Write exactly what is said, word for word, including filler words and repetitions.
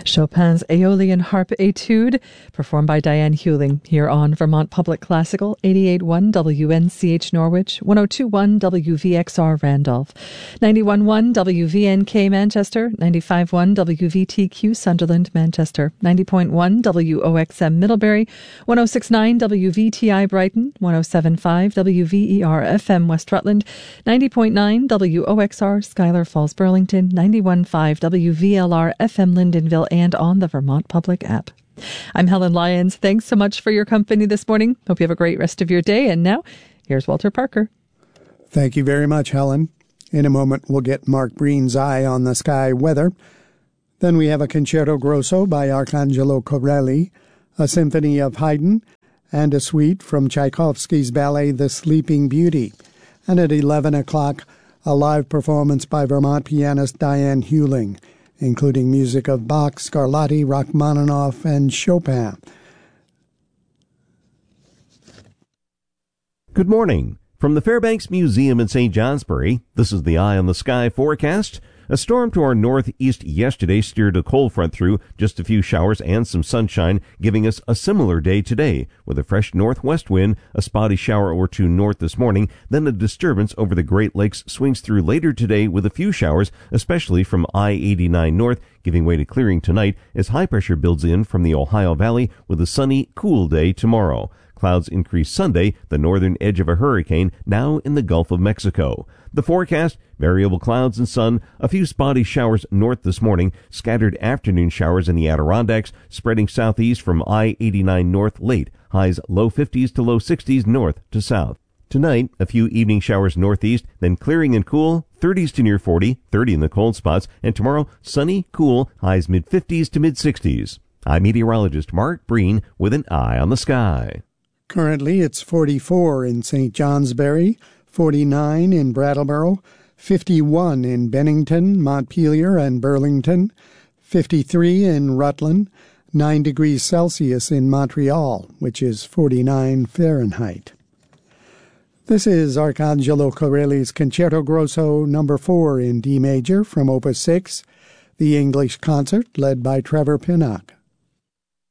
Chopin's Aeolian Harp Etude, performed by Diane Hewling, here on Vermont Public Classical, eighty-eight point one W N C H Norwich, one oh two point one W V X R Randolph, ninety-one point one W V N K Manchester, ninety-five point one W V T Q Sunderland, Manchester, ninety point one W O X M Middlebury, one oh six point nine W V T I Brighton, one oh seven point five W V E R F M West Rutland, ninety point nine W O X R Schuyler Falls Burlington, ninety-one point five W V L R F M Lyndonville, and on the Vermont Public app. I'm Helen Lyons. Thanks so much for your company this morning. Hope you have a great rest of your day. And now, here's Walter Parker. Thank you very much, Helen. In a moment, we'll get Mark Breen's Eye on the Sky weather. Then we have a Concerto Grosso by Arcangelo Corelli, a symphony of Haydn, and a suite from Tchaikovsky's ballet The Sleeping Beauty. And at eleven o'clock, a live performance by Vermont pianist Diane Hewling, including music of Bach, Scarlatti, Rachmaninoff, and Chopin. Good morning. From the Fairbanks Museum in Saint Johnsbury, this is the Eye on the Sky forecast. A storm to our northeast yesterday steered a cold front through, just a few showers and some sunshine, giving us a similar day today, with a fresh northwest wind, a spotty shower or two north this morning, then a disturbance over the Great Lakes swings through later today with a few showers, especially from I eighty-nine north, giving way to clearing tonight as high pressure builds in from the Ohio Valley with a sunny, cool day tomorrow. Clouds increase Sunday, the northern edge of a hurricane now in the Gulf of Mexico. The forecast, variable clouds and sun, a few spotty showers north this morning, scattered afternoon showers in the Adirondacks, spreading southeast from I eighty-nine north late, highs low fifties to low sixties north to south. Tonight, a few evening showers northeast, then clearing and cool, thirties to near forty, thirty in the cold spots, and tomorrow, sunny, cool, highs mid-fifties to mid-sixties. I'm meteorologist Mark Breen with an Eye on the Sky. Currently, it's forty-four in Saint Johnsbury, forty-nine in Brattleboro, fifty-one in Bennington, Montpelier, and Burlington, fifty-three in Rutland, nine degrees Celsius in Montreal, which is forty-nine Fahrenheit. This is Arcangelo Corelli's Concerto Grosso number four in D major from Opus six, the English Concert led by Trevor Pinnock.